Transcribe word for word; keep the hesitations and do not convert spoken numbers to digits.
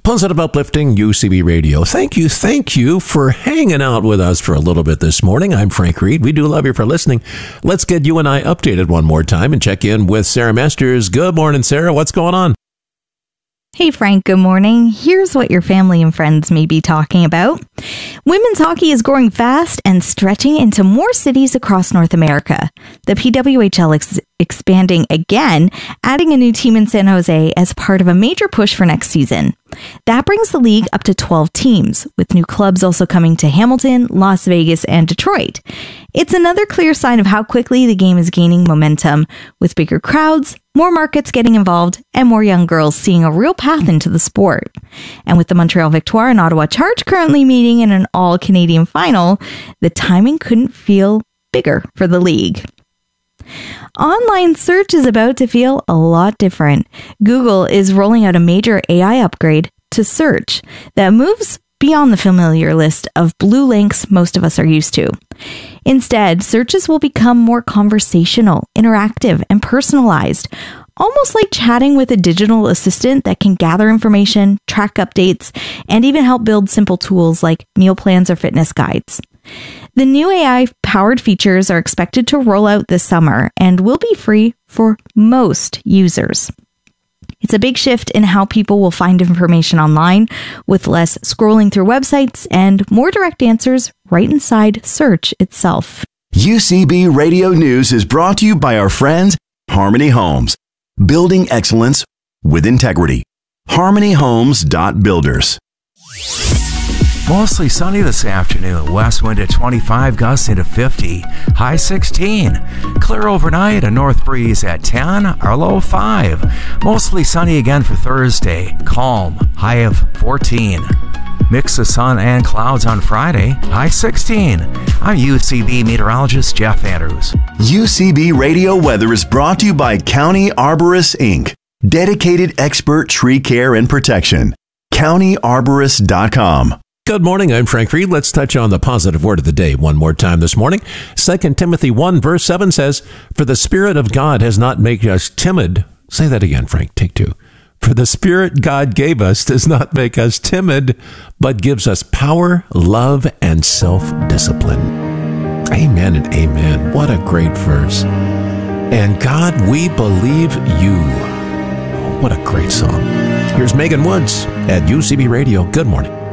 Positive Uplifting U C B Radio. Thank you, thank you for hanging out with us for a little bit this morning. I'm Frank Reed. We do love you for listening. Let's get you and I updated one more time and check in with Sarah Masters. Good morning, Sarah. What's going on? Hey, Frank, good morning. Here's what your family and friends may be talking about. Women's hockey is growing fast and stretching into more cities across North America. The P W H L is expanding again, adding a new team in San Jose as part of a major push for next season. That brings the league up to twelve teams, with new clubs also coming to Hamilton, Las Vegas, and Detroit. It's another clear sign of how quickly the game is gaining momentum, with bigger crowds, more markets getting involved, and more young girls seeing a real path into the sport. And with the Montreal Victoire and Ottawa Charge currently meeting in an all-Canadian final, the timing couldn't feel bigger for the league. Online search is about to feel a lot different. Google is rolling out a major A I upgrade to search that moves beyond the familiar list of blue links most of us are used to. Instead, searches will become more conversational, interactive, and personalized, almost like chatting with a digital assistant that can gather information, track updates, and even help build simple tools like meal plans or fitness guides. The new A I-powered features are expected to roll out this summer and will be free for most users. It's a big shift in how people will find information online, with less scrolling through websites and more direct answers right inside search itself. U C B Radio News is brought to you by our friends, Harmony Homes. Building excellence with integrity. harmony homes dot builders. Mostly sunny this afternoon. West wind at twenty-five, gusts into fifty. High sixteen. Clear overnight, a north breeze at ten, our low five. Mostly sunny again for Thursday. Calm, high of fourteen. Mix of sun and clouds on Friday, high sixteen. I'm U C B meteorologist Jeff Andrews. U C B Radio Weather is brought to you by County Arborists, Incorporated. Dedicated expert tree care and protection. county arborist dot com. Good morning, I'm Frank Reed. Let's touch on the positive word of the day one more time this morning. Second Timothy one verse seven says, "For the Spirit of God has not made us timid." Say that again, Frank. Take two. "For the Spirit God gave us does not make us timid, but gives us power, love, and self-discipline." Amen and amen. What a great verse. And God, we believe you. What a great song. Here's Megan Woods at U C B Radio. Good morning.